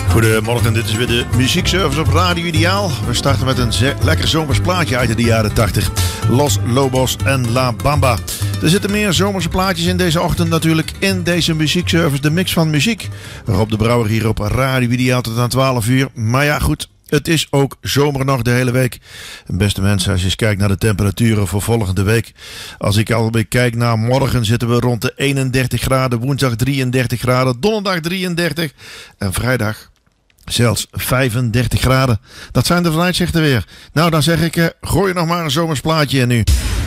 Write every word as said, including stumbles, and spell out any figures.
Goedemorgen, dit is weer de muziekservice op Radio Ideaal. We starten met een ze- lekker zomers plaatje uit de jaren tachtig. Los Lobos en La Bamba. Er zitten meer zomerse plaatjes in deze ochtend natuurlijk in deze muziekservice. De mix van muziek. Rob de Brouwer hier op Radio Ideaal tot aan twaalf uur. Maar ja, goed. Het is ook zomer nog de hele week. En beste mensen, als je eens kijkt naar de temperaturen voor volgende week. Als ik alweer kijk naar morgen zitten we rond de eenendertig graden. Woensdag drieëndertig graden. Donderdag drieëndertig. En vrijdag zelfs vijfendertig graden. Dat zijn de vooruitzichten weer. Nou, dan zeg ik, eh, gooi er nog maar een zomers plaatje in nu.